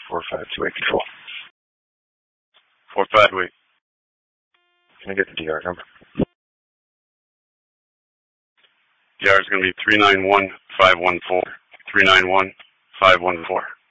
4528 control. 4528. Can I get the DR number? DR is going to be 391514. 391514.